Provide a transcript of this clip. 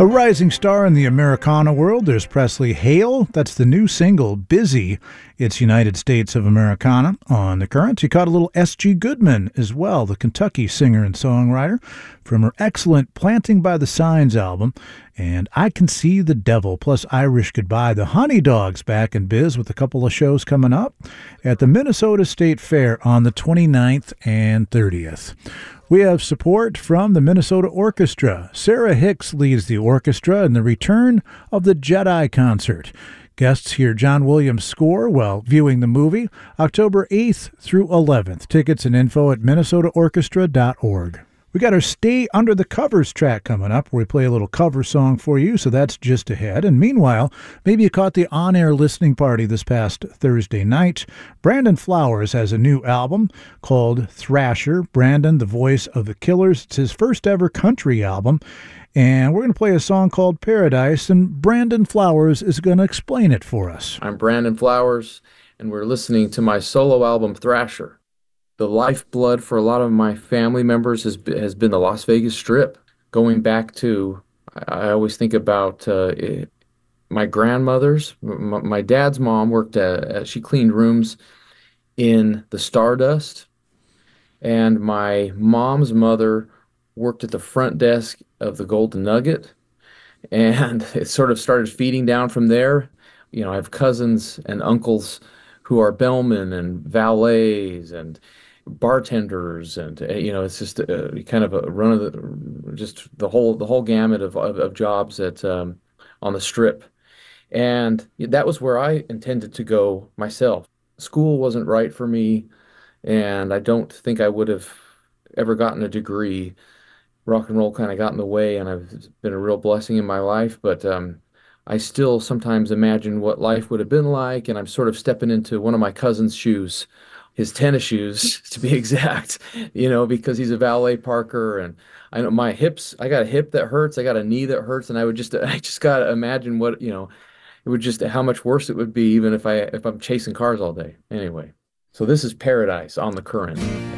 A rising star in the Americana world, there's Presley Hale. That's the new single, Busy. It's United States of Americana. On The Current, you caught a little S.G. Goodman as well, the Kentucky singer and songwriter, from her excellent Planting by the Signs album, and I Can See the Devil, plus Irish Goodbye. The Honey Dogs back in biz with a couple of shows coming up at the Minnesota State Fair on the 29th and 30th. We have support from the Minnesota Orchestra. Sarah Hicks leads the orchestra in the return of the Jedi concert. Guests hear John Williams' score while viewing the movie, October 8th through 11th. Tickets and info at minnesotaorchestra.org. We got our Stay Under the Covers track coming up, where we play a little cover song for you, so that's just ahead. And meanwhile, maybe you caught the on-air listening party this past Thursday night. Brandon Flowers has a new album called Thrasher. Brandon, the voice of the Killers. It's his first ever country album. And we're going to play a song called Paradise, and Brandon Flowers is going to explain it for us. I'm Brandon Flowers, and we're listening to my solo album, Thrasher. The lifeblood for a lot of my family members has been the Las Vegas Strip. Going back to, I always think about my grandmother's. My dad's mom worked she cleaned rooms in the Stardust, and my mom's mother worked at the front desk of the Golden Nugget, and it sort of started feeding down from there. You know, I have cousins and uncles who are bellmen and valets and bartenders, and it's just kind of a run of the whole gamut of jobs at on the Strip, and that was where I intended to go myself. School wasn't right for me, and I don't think I would have ever gotten a degree. Rock and roll kind of got in the way, and I've been a real blessing in my life, but I still sometimes imagine what life would have been like, and I'm sort of stepping into one of my cousin's shoes, his tennis shoes to be exact, because he's a valet parker, and I know my hips, I got a hip that hurts, I got a knee that hurts, and I just got to imagine what, it would just, how much worse it would be even if I'm chasing cars all day. Anyway, so this is Paradise on The Current.